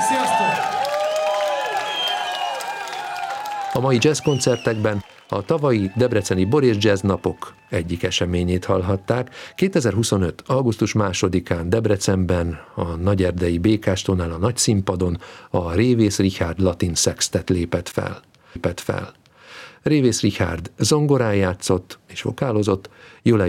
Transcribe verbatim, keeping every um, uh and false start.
Sziasztok! A mai jazzkoncertekben a tavalyi debreceni Borész Jazz Napok egyik eseményét hallhatták. kétezer-huszonöt. augusztus másodikán Debrecenben, a Nagyerdei Békástónál a Nagyszínpadon a Révész Richárd Latin Sextet lépett fel. lépett fel. Révész Richárd zongorán játszott és vokálozott, Jolay